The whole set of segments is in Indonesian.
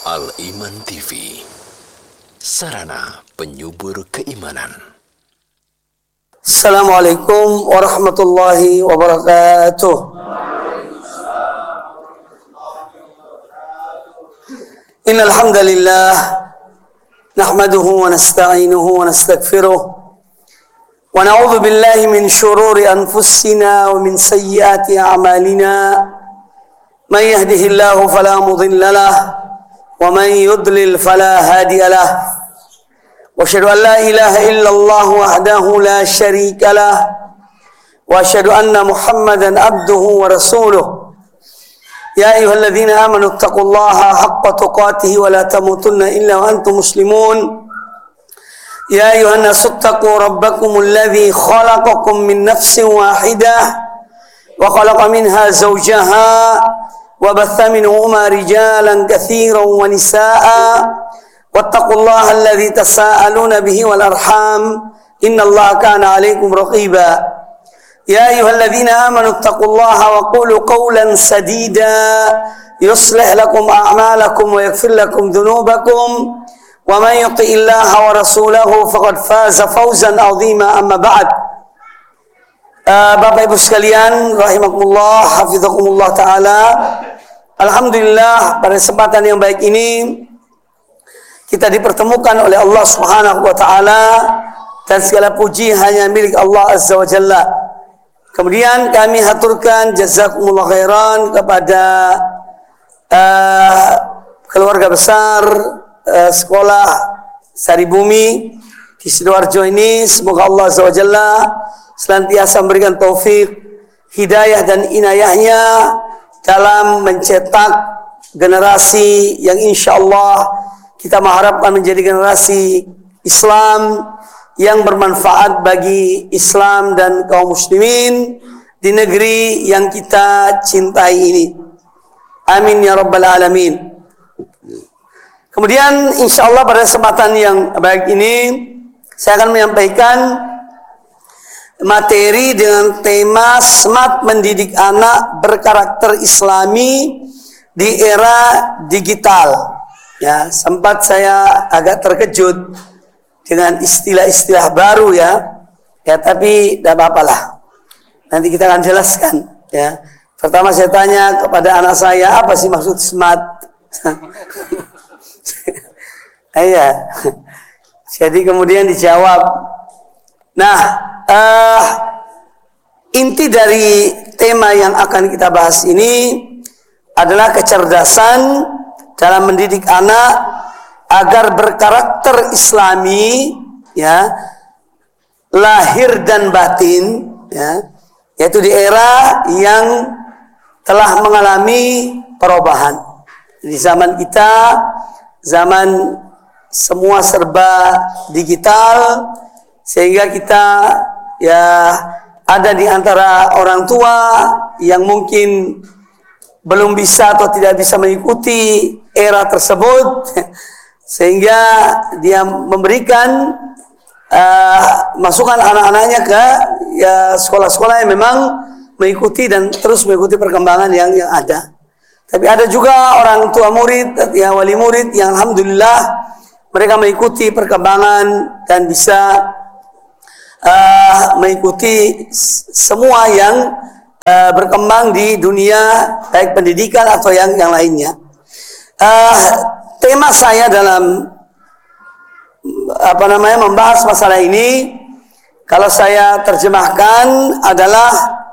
Al-Iman TV, sarana penyubur keimanan. Assalamualaikum warahmatullahi wabarakatuh. Innal hamdalillah nahmaduhu wa nasta'inuhu wa nastaghfiruh wa na'udzu billahi min shururi anfusina wa min sayyiati a'malina. Man yahdihillahu fala mudilla lahu ومن يضلل فلا هادي له واشهد ان لا اله الا الله وحده لا شريك له واشهد ان محمدا عبده ورسوله يا ايها الذين امنوا اتقوا الله حق تقاته ولا تموتن الا وانتم مسلمون يا ايها الناس اتقوا ربكم الذي خلقكم من نفس واحده وخلق منها زوجها وبث منهما رجالا كثيرا ونساء واتقوا الله الذي تساءلون به والأرحام إن الله كان عليكم رقيبا يا أيها الذين آمنوا اتقوا الله وقولوا قولا سديدا يصلح لكم أعمالكم ويغفر لكم ذنوبكم ومن يطع الله ورسوله فقد فاز فوزا عظيما أما بعد. Bapak Ibu sekalian, rahimakumullah, hafizakumullah ta'ala. Alhamdulillah, pada kesempatan yang baik ini kita dipertemukan oleh Allah Subhanahu wa ta'ala, dan segala puji hanya milik Allah Azza wa Jalla. Kemudian kami haturkan jazakumullah khairan kepada keluarga besar sekolah Saribumi di Sidoarjo ini. Semoga Allah Azza wa Jalla senantiasa memberikan taufik, hidayah dan inayahnya dalam mencetak generasi yang insya Allah kita mengharapkan menjadi generasi Islam yang bermanfaat bagi Islam dan kaum muslimin di negeri yang kita cintai ini. Amin ya rabbal alamin. Kemudian insya Allah pada kesempatan yang baik ini saya akan menyampaikan materi dengan tema smart mendidik anak berkarakter Islami di era digital. Ya, sempat saya agak terkejut dengan istilah-istilah baru ya. Ya, tapi tidak apa-apa lah. Nanti kita akan jelaskan ya. Pertama saya tanya kepada anak saya, apa sih maksud smart? Iya. Jadi kemudian dijawab. Nah, inti dari tema yang akan kita bahas ini adalah kecerdasan dalam mendidik anak agar berkarakter Islami, ya, lahir dan batin, ya, yaitu di era yang telah mengalami perubahan. Di zaman kita, zaman semua serba digital, sehingga kita ya ada di antara orang tua yang mungkin belum bisa atau tidak bisa mengikuti era tersebut, sehingga dia memberikan masukan anak-anaknya ke ya sekolah-sekolah yang memang mengikuti dan terus mengikuti perkembangan yang ada. Tapi ada juga orang tua murid, ya wali murid yang alhamdulillah mereka mengikuti perkembangan dan bisa mengikuti semua yang berkembang di dunia, baik pendidikan atau yang lainnya. Tema saya dalam membahas masalah ini, kalau saya terjemahkan adalah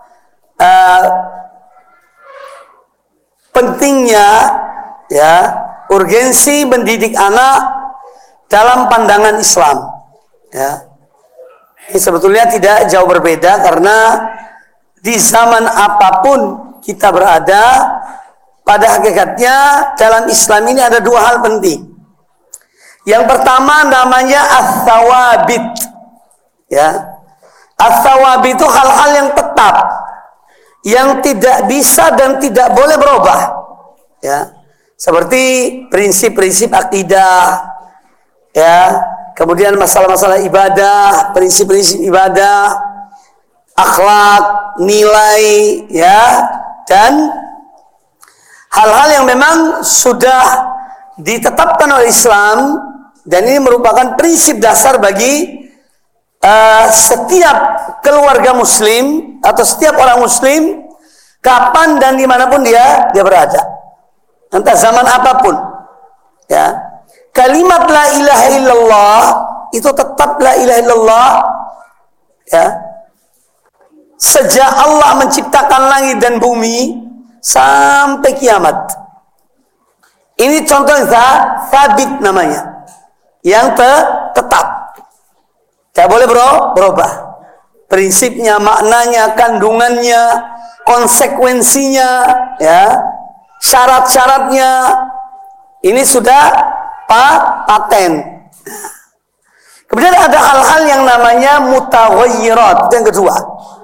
pentingnya ya urgensi mendidik anak dalam pandangan Islam. Ya. Ini sebetulnya tidak jauh berbeda karena di zaman apapun kita berada, pada hakikatnya dalam Islam ini ada dua hal penting. Yang pertama namanya ats-tsawabit. Ya. Ats-tsawabit itu hal-hal yang tetap, yang tidak bisa dan tidak boleh berubah. Ya. Seperti prinsip-prinsip akidah, ya. Kemudian masalah-masalah ibadah, prinsip-prinsip ibadah, akhlak, nilai, ya, dan hal-hal yang memang sudah ditetapkan oleh Islam, dan ini merupakan prinsip dasar bagi setiap keluarga muslim atau setiap orang muslim, kapan dan dimanapun dia berada, entah zaman apapun, ya. Kalimat la ilaha illallah itu tetap la ilaha illallah, ya, sejak Allah menciptakan langit dan bumi sampai kiamat. Ini contoh sabit namanya, yang tetap, tidak boleh berubah. Prinsipnya, maknanya, kandungannya, konsekuensinya, ya, syarat-syaratnya, ini sudah paten. Kemudian ada hal-hal yang namanya mutaghayyirat, itu yang kedua.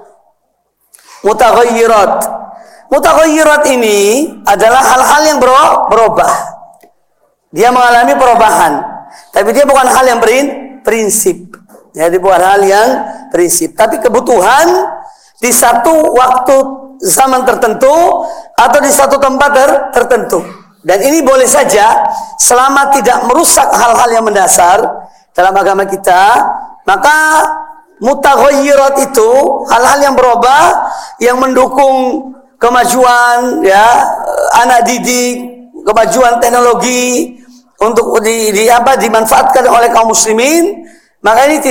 Mutaghayyirat ini adalah hal-hal yang berubah. Dia mengalami perubahan, tapi dia bukan hal yang prinsip. Jadi bukan hal yang prinsip, tapi kebutuhan di satu waktu zaman tertentu atau di satu tempat tertentu. Dan ini boleh saja selama tidak merusak hal-hal yang mendasar dalam agama kita. Maka mutaghayyirat itu hal-hal yang berubah, yang mendukung kemajuan, ya, anak didik, kemajuan teknologi untuk dimanfaatkan oleh kaum muslimin. Maka ini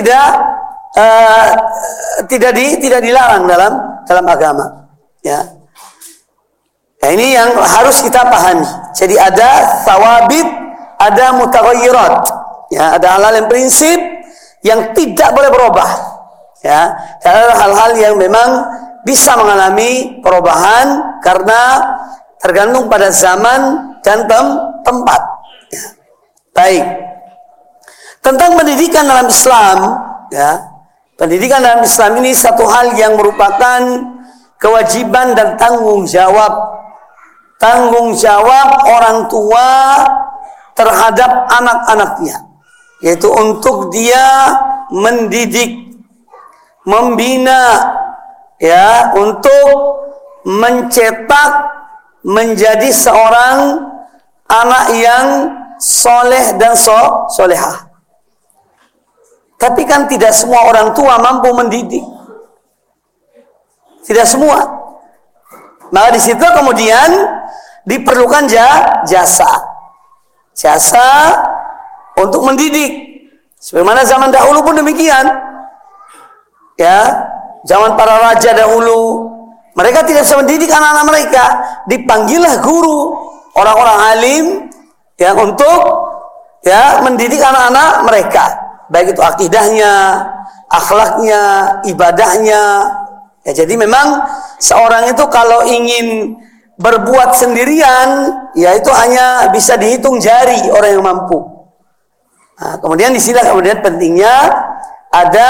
tidak dilarang dalam agama, ya. Nah, ini yang harus kita pahami. Jadi ada thawabit, ada mutaghayyirat, ya, ada hal-hal yang prinsip yang tidak boleh berubah, ya. Ada hal-hal yang memang bisa mengalami perubahan karena tergantung pada zaman dan tempat, ya. Baik. Tentang pendidikan dalam Islam, ya, pendidikan dalam Islam ini satu hal yang merupakan kewajiban dan tanggung jawab orang tua terhadap anak-anaknya, yaitu untuk dia mendidik, membina, ya, untuk mencetak menjadi seorang anak yang soleh dan solehah. Tapi kan tidak semua orang tua mampu mendidik, tidak semua. Maka di situ kemudian diperlukan jasa untuk mendidik. Sebagaimana zaman dahulu pun demikian, ya, zaman para raja dahulu, mereka tidak bisa mendidik anak-anak mereka, dipanggillah guru, orang-orang alim, ya, untuk, ya, mendidik anak-anak mereka, baik itu akidahnya, akhlaknya, ibadahnya. Ya, jadi memang seorang itu kalau ingin berbuat sendirian, ya itu hanya bisa dihitung jari orang yang mampu. Nah, kemudian di sini kemudian pentingnya ada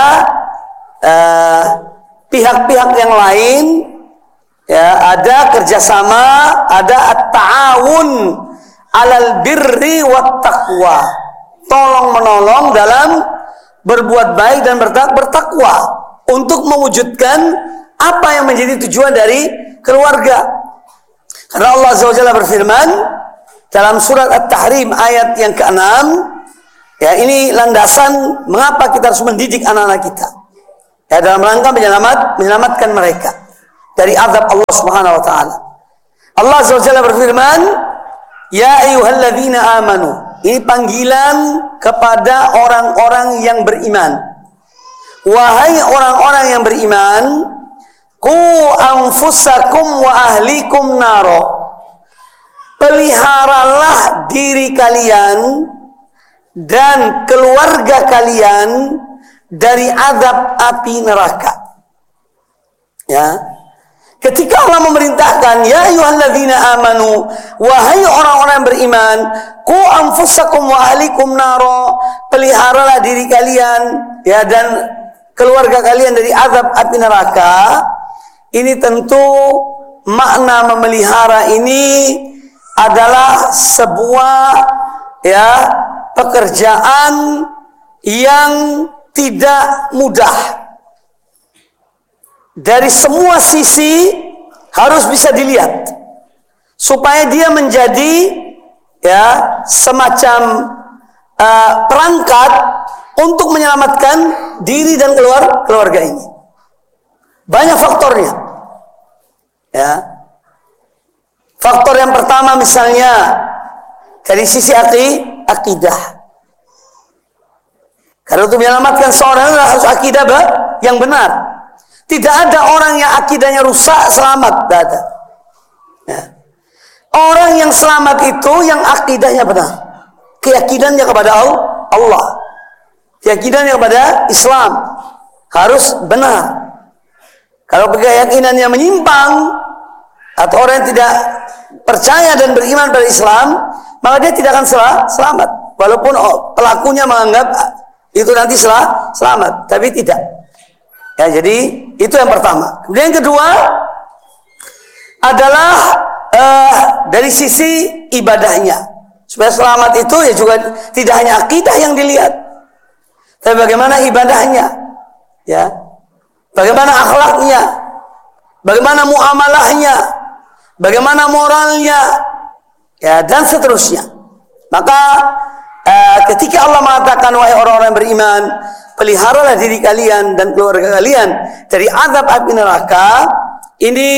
pihak-pihak yang lain, ya, ada kerjasama, ada at-ta'awun alal birri wat taqwa, tolong menolong dalam berbuat baik dan bertakwa untuk mewujudkan apa yang menjadi tujuan dari keluarga. Karena Allah Azza wa Jalla berfirman dalam surat At-Tahrim ayat yang ke-6, ya, ini landasan mengapa kita harus mendidik anak-anak kita, ya, dalam rangka menyelamatkan mereka dari azab Allah Subhanahu wa taala. Allah Azza wa Jalla berfirman, ya ayyuhalladzina amanu. Ini panggilan kepada orang-orang yang beriman. Wahai orang-orang yang beriman, qu anfusakum wa ahlikum naro. Peliharalah diri kalian dan keluarga kalian dari azab api neraka. Ya. Ketika Allah memerintahkan, ya ayyuhalladzina amanu, wahai orang-orang yang beriman, qu anfusakum wa ahlikum naro, peliharalah diri kalian, ya, dan keluarga kalian dari azab api neraka. Ini tentu makna memelihara ini adalah sebuah, ya, pekerjaan yang tidak mudah. Dari semua sisi harus bisa dilihat supaya dia menjadi, ya semacam perangkat untuk menyelamatkan diri dan keluarga ini. Banyak faktornya. Ya. Faktor yang pertama misalnya dari sisi akidah. Karena untuk menyelamatkan seorang harus akidah yang benar. Tidak ada orang yang akidahnya rusak selamat, tidak ada. Ya. Orang yang selamat itu yang akidahnya benar. Keyakinannya kepada Allah. Keyakinannya kepada Islam harus benar. Kalau keyakinannya menyimpang atau orang yang tidak percaya dan beriman pada Islam, maka dia tidak akan selamat. Walaupun pelakunya menganggap itu nanti selamat, tapi tidak. Ya, jadi itu yang pertama. Kemudian yang kedua adalah dari sisi ibadahnya. Supaya selamat itu ya juga tidak hanya akidah yang dilihat, tapi bagaimana ibadahnya, ya, bagaimana akhlaknya, bagaimana muamalahnya, bagaimana moralnya, ya, dan seterusnya. Maka ketika Allah mengatakan, wahai orang-orang yang beriman, peliharalah diri kalian dan keluarga kalian dari azab api neraka, ini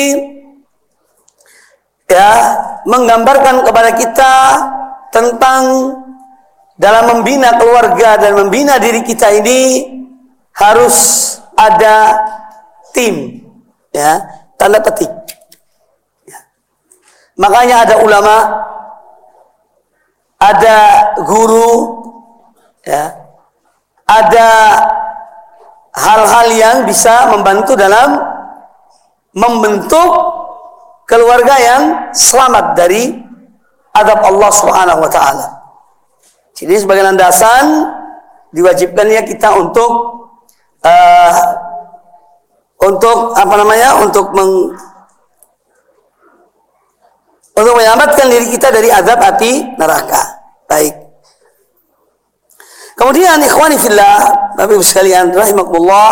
ya menggambarkan kepada kita tentang dalam membina keluarga dan membina diri kita ini harus ada tim, ya, tanda petik. Ya. Makanya ada ulama, ada guru, ya, ada hal-hal yang bisa membantu dalam membentuk keluarga yang selamat dari adab Allah Subhanahu wa taala. Jadi sebagai landasan diwajibkannya kita untuk untuk menyelamatkan diri kita dari azab api neraka. Baik. Kemudian ikhwani fillah, Bapak Ibu sekalian rahimakumullah,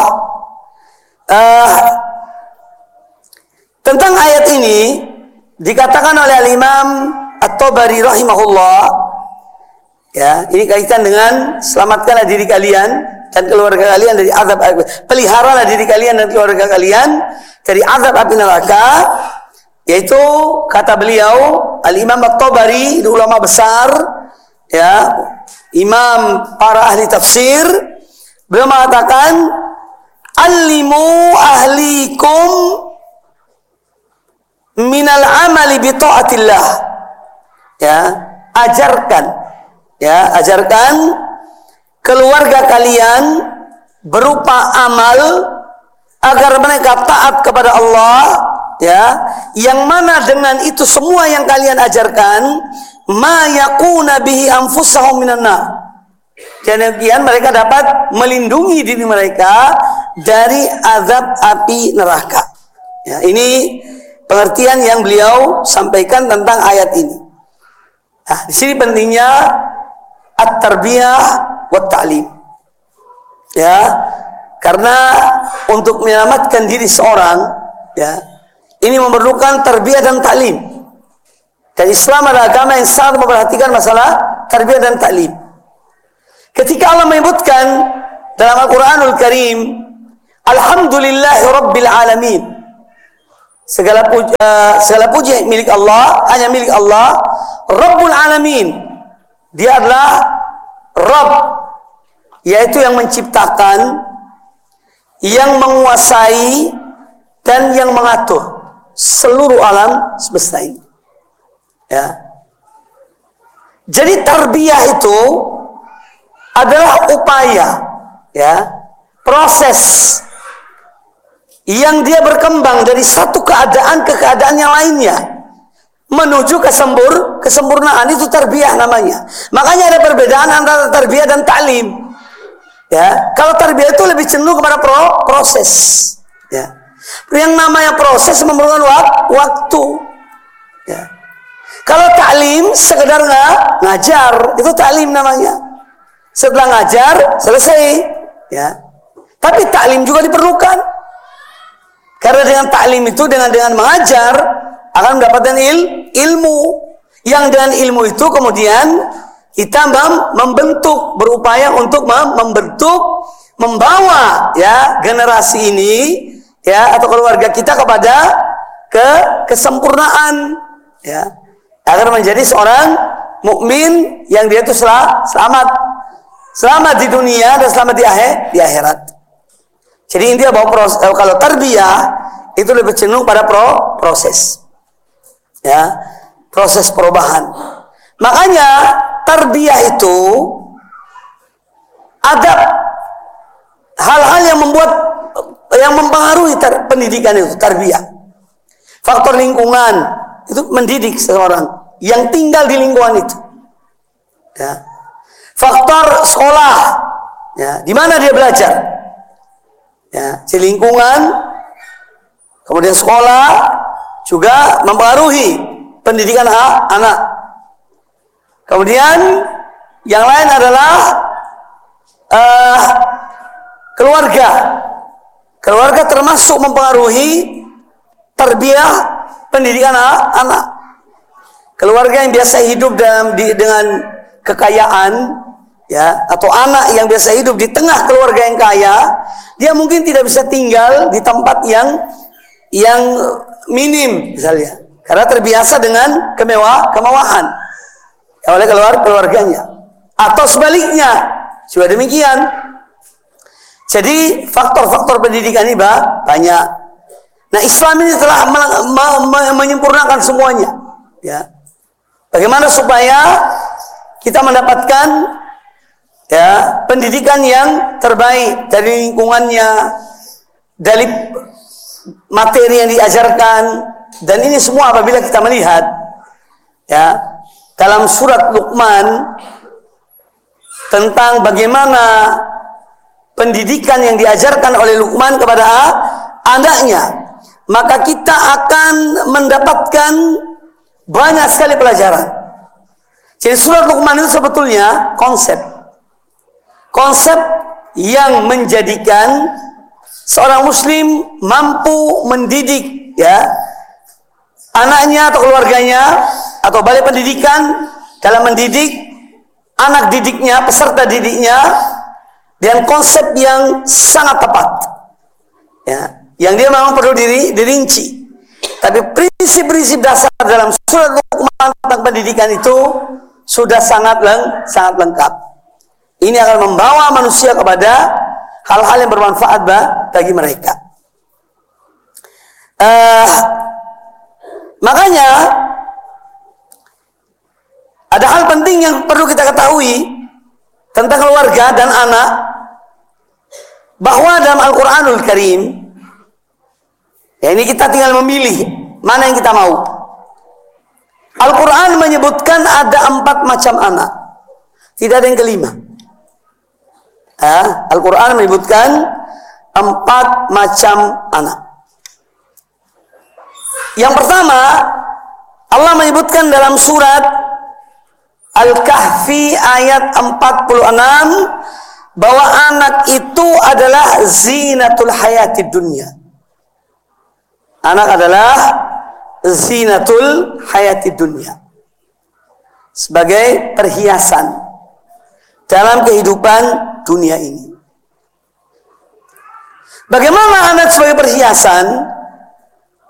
tentang ayat ini dikatakan oleh Al-Imam At-Tabari rahimahullah, ya, ini kaitan dengan selamatkanlah diri kalian dan keluarga kalian dari azab api. Peliharalah diri kalian dan keluarga kalian dari azab api neraka. Yaitu kata beliau Al-Imam At-Tabari, ulama besar, ya, imam para ahli tafsir, beliau mengatakan, "Allimu ahlikum minal amali bi taatillah." Ya, ajarkan keluarga kalian berupa amal agar mereka taat kepada Allah, ya, yang mana dengan itu semua yang kalian ajarkan ma yakuna bihi anfusahum minan nar. Dan demikian mereka dapat melindungi diri mereka dari azab api neraka. Ya, ini pengertian yang beliau sampaikan tentang ayat ini. Nah, di sini pentingnya at-tarbiyah wa ta'lim. Ya, karena untuk menyelamatkan diri seorang, ya, ini memerlukan tarbiyah dan ta'lim. Dan Islam adalah agama yang sangat memperhatikan masalah tarbiyah dan ta'lim. Ketika Allah menyebutkan dalam Al-Quranul Karim, Alhamdulillahi Rabbil Alamin, segala puji milik Allah, hanya milik Allah, Rabbul Alamin. Dia adalah Rabb, yaitu yang menciptakan, yang menguasai, dan yang mengatur seluruh alam semesta ini. Ya. Jadi tarbiyah itu adalah upaya, ya, proses yang dia berkembang dari satu keadaan ke keadaan yang lainnya menuju kesempurnaan. Itu tarbiyah namanya. Makanya ada perbedaan antara tarbiyah dan ta'lim. Ya, kalau tarbiyah itu lebih cenderung kepada proses. Ya. Yang namanya proses memerlukan waktu. Ya. Kalau ta'lim sekedar ngajar, itu ta'lim namanya. Setelah ngajar selesai. Ya. Tapi ta'lim juga diperlukan. Karena dengan ta'lim itu dengan mengajar akan mendapatkan ilmu. Yang dengan ilmu itu kemudian kita membentuk, berupaya untuk membentuk, membawa ya generasi ini ya atau keluarga kita kepada kesempurnaan ya, agar menjadi seorang mukmin yang dia itu selamat di dunia dan selamat di akhirat. Jadi intinya bahwa kalau tarbiyah itu lebih cenderung pada proses ya, proses perubahan. Makanya tarbiyah itu ada hal-hal yang mempengaruhi pendidikan itu, tarbiyah. Faktor lingkungan itu mendidik seseorang yang tinggal di lingkungan itu. Ya. Faktor sekolah, ya, di mana dia belajar. Ya, di lingkungan, kemudian sekolah juga mempengaruhi pendidikan anak. Kemudian yang lain adalah keluarga. Keluarga termasuk mempengaruhi tarbiyah pendidikan anak. Keluarga yang biasa hidup dengan kekayaan, ya, atau anak yang biasa hidup di tengah keluarga yang kaya, dia mungkin tidak bisa tinggal di tempat yang minim misalnya, karena terbiasa dengan kemewahan oleh keluarganya, atau sebaliknya juga demikian. Jadi faktor-faktor pendidikan ini banyak. Nah, Islam ini telah menyempurnakan semuanya. Ya, bagaimana supaya kita mendapatkan ya pendidikan yang terbaik dari lingkungannya, dari materi yang diajarkan, dan ini semua apabila kita melihat ya dalam surat Luqman tentang bagaimana pendidikan yang diajarkan oleh Luqman kepada anaknya, maka kita akan mendapatkan banyak sekali pelajaran. Jadi surat Luqman itu sebetulnya konsep yang menjadikan seorang muslim mampu mendidik ya anaknya atau keluarganya atau balai pendidikan dalam mendidik anak didiknya, peserta didiknya, dengan konsep yang sangat tepat ya, yang dia memang perlu dirinci. Tapi prinsip-prinsip dasar dalam surat Luqman tentang pendidikan itu sudah sangat lengkap. Ini akan membawa manusia kepada hal-hal yang bermanfaat bagi mereka. Makanya ada hal penting yang perlu kita ketahui tentang keluarga dan anak, bahwa dalam Al-Quranul Karim ya, ini kita tinggal memilih mana yang kita mau. Al-Quran menyebutkan ada 4 macam anak, tidak ada yang kelima. Al-Quran menyebutkan 4 macam anak. Yang pertama, Allah menyebutkan dalam surat Al-Kahfi ayat 46 bahwa anak itu adalah zinatul hayatid dunya. Anak adalah zinatul hayatid dunya, sebagai perhiasan dalam kehidupan dunia ini. Bagaimana anak sebagai perhiasan?